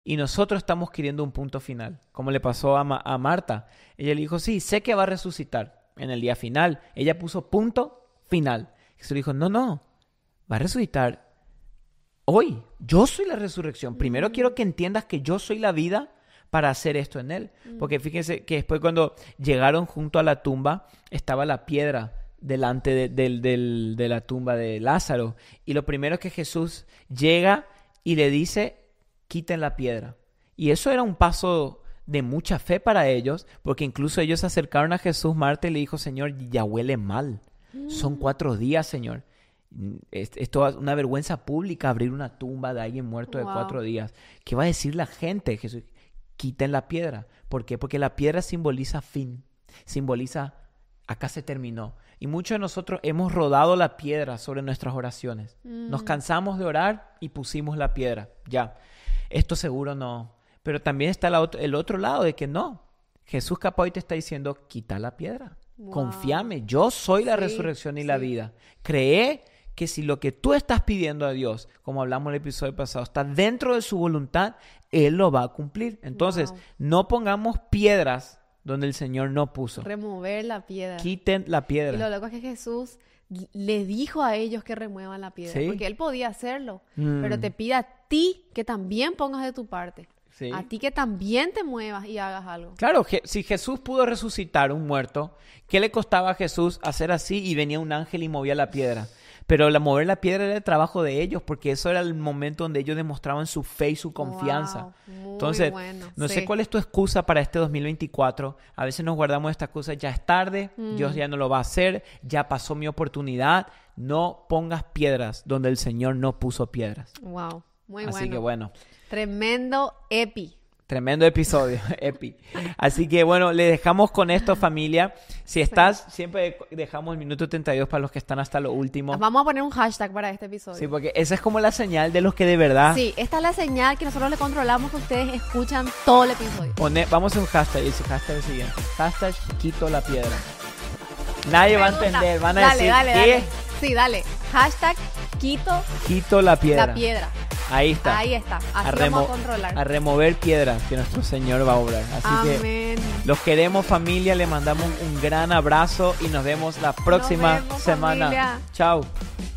Y nosotros estamos queriendo un punto final, como le pasó a Marta. Ella le dijo, sí, sé que va a resucitar en el día final. Ella puso punto final. Jesús le dijo, no, va a resucitar hoy. Yo soy la resurrección. Primero quiero que entiendas que yo soy la vida para hacer esto en él. Porque fíjense que después cuando llegaron junto a la tumba, estaba la piedra delante de la tumba de Lázaro. Y lo primero que Jesús llega y le dice, quiten la piedra. Y eso era un paso de mucha fe para ellos, porque incluso ellos se acercaron a Jesús, Marta, y le dijo, Señor, ya huele mal. Son 4 días, Señor. Esto es una vergüenza pública, abrir una tumba de alguien muerto de 4 días. ¿Qué va a decir la gente? Jesús, quiten la piedra. ¿Por qué? Porque la piedra simboliza fin, simboliza acá se terminó. Y muchos de nosotros hemos rodado la piedra sobre nuestras oraciones. Nos cansamos de orar y pusimos la piedra. Ya, esto seguro no. Pero también está el otro lado de que no. Jesús capaz hoy te está diciendo, quita la piedra. Confíame, yo soy la resurrección y la vida. Cree que si lo que tú estás pidiendo a Dios, como hablamos en el episodio pasado, está dentro de su voluntad, Él lo va a cumplir. Entonces, no pongamos piedras donde el Señor no puso. Remover la piedra. Quiten la piedra. Y lo loco es que Jesús le dijo a ellos que remuevan la piedra. ¿Sí? Porque Él podía hacerlo. Pero te pide a ti que también pongas de tu parte. Sí. A ti que también te muevas y hagas algo. Claro, si Jesús pudo resucitar un muerto, ¿qué le costaba a Jesús hacer así y venía un ángel y movía la piedra? Pero mover la piedra era el trabajo de ellos, porque eso era el momento donde ellos demostraban su fe y su confianza. Muy Entonces, bueno. no sé cuál es tu excusa para este 2024. A veces nos guardamos esta excusa, ya es tarde, Dios ya no lo va a hacer, ya pasó mi oportunidad. No pongas piedras donde el Señor no puso piedras. Wow, muy Así que bueno. Tremendo epi. Tremendo episodio, Epi. Así que bueno, le dejamos con esto, familia. Si estás, siempre dejamos el minuto 32 para los que están hasta lo último. Vamos a poner un hashtag para este episodio. Sí, porque esa es como la señal de los que de verdad... Sí, esta es la señal que nosotros le controlamos que ustedes escuchan todo el episodio. Vamos a un hashtag, y ese hashtag es el siguiente. Hashtag quito la piedra. Nadie va a entender, van a decir, ¿qué? Dale. Sí, dale. Hashtag quito la piedra. La piedra. Ahí está. Ahí está. Así vamos a controlar. A remover piedras que nuestro Señor va a obrar. Así Amén. que los queremos, familia. Le mandamos un gran abrazo y nos vemos la próxima semana. Familia. Chao.